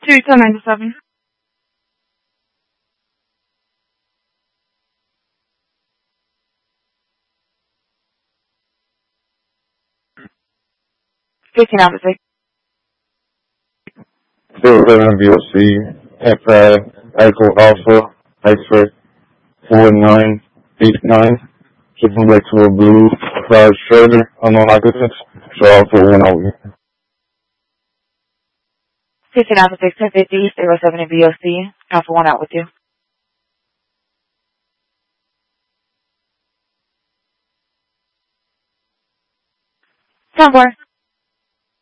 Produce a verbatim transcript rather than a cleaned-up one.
Two ten ninety seven. Fifteen Alpha six. Zero seven V O C, F five, Echo Alpha, X-ray, four nine eight nine, shipping back to a blue five Schroeder, unknown occupants, so Alpha one out here. Fifteen Alpha six ten fifty zero seven in V O C. Alpha one out with you. Ten four.